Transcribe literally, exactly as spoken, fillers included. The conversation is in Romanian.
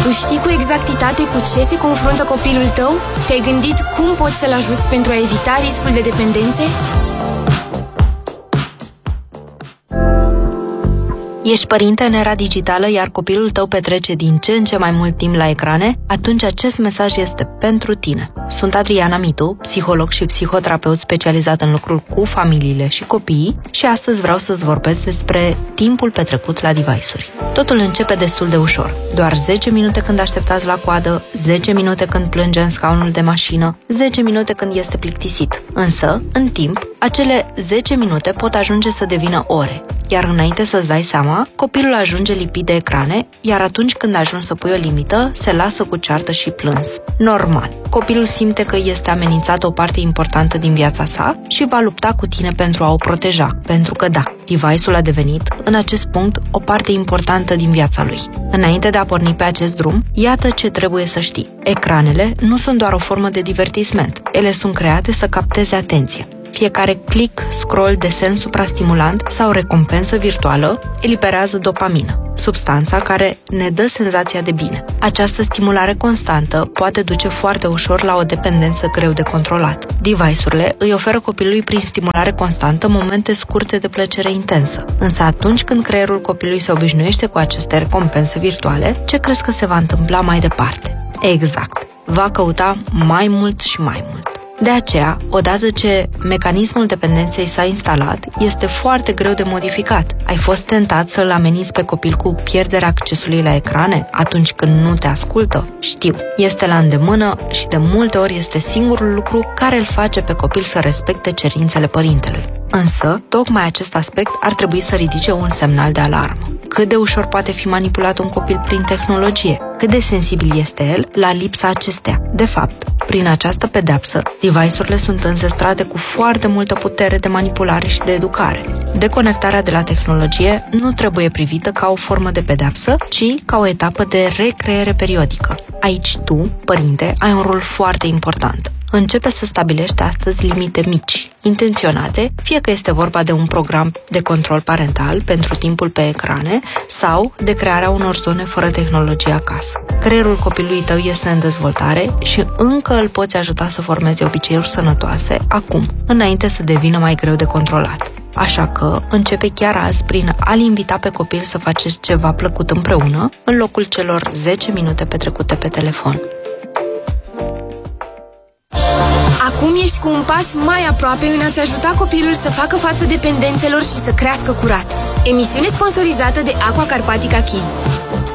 Tu știi cu exactitate cu ce se confruntă copilul tău? Te-ai gândit cum poți să-l ajuți pentru a evita riscul de dependențe? Ești părinte în era digitală, iar copilul tău petrece din ce în ce mai mult timp la ecrane? Atunci acest mesaj este pentru tine. Sunt Adriana Mitu, psiholog și psihoterapeut specializat în lucrul cu familiile și copiii și astăzi vreau să-ți vorbesc despre timpul petrecut la device-uri. Totul începe destul de ușor. Doar zece minute când așteptați la coadă, zece minute când plânge în scaunul de mașină, zece minute când este plictisit. Însă, în timp, acele zece minute pot ajunge să devină ore. Iar înainte să-ți dai seama, copilul ajunge lipit de ecrane, iar atunci când ajungi să pui o limită, se lasă cu ceartă și plâns. Normal, copilul simte că este amenințată o parte importantă din viața sa și va lupta cu tine pentru a o proteja, pentru că da, device-ul a devenit, în acest punct, o parte importantă din viața lui. Înainte de a porni pe acest drum, iată ce trebuie să știi. Ecranele nu sunt doar o formă de divertisment, ele sunt create să capteze atenție. Fiecare click, scroll, desen suprastimulant sau recompensă virtuală eliberează dopamină, substanța care ne dă senzația de bine. Această stimulare constantă poate duce foarte ușor la o dependență greu de controlat. Device-urile îi oferă copilului prin stimulare constantă momente scurte de plăcere intensă. Însă atunci când creierul copilului se obișnuiește cu aceste recompense virtuale, ce crezi că se va întâmpla mai departe? Exact, va căuta mai mult și mai mult. De aceea, odată ce mecanismul dependenței s-a instalat, este foarte greu de modificat. Ai fost tentat să-l ameninți pe copil cu pierderea accesului la ecrane atunci când nu te ascultă? Știu, este la îndemână și de multe ori este singurul lucru care îl face pe copil să respecte cerințele părintelui. Însă, tocmai acest aspect ar trebui să ridice un semnal de alarmă. Cât de ușor poate fi manipulat un copil prin tehnologie? Cât de sensibil este el la lipsa acesteia? De fapt, prin această pedeapsă, device-urile sunt înzestrate cu foarte multă putere de manipulare și de educare. Deconectarea de la tehnologie nu trebuie privită ca o formă de pedeapsă, ci ca o etapă de recreere periodică. Aici tu, părinte, ai un rol foarte important. Începe să stabilești astăzi limite mici, intenționate, fie că este vorba de un program de control parental pentru timpul pe ecrane sau de crearea unor zone fără tehnologie acasă. Creierul copilului tău este în dezvoltare și încă îl poți ajuta să formeze obiceiuri sănătoase acum, înainte să devină mai greu de controlat. Așa că începe chiar azi prin a-l invita pe copil să faceți ceva plăcut împreună, în locul celor zece minute petrecute pe telefon. Acum ești cu un pas mai aproape în a-ți ajuta copilul să facă față dependențelor și să crească curat. Emisiune sponsorizată de Aqua Carpatica Kids.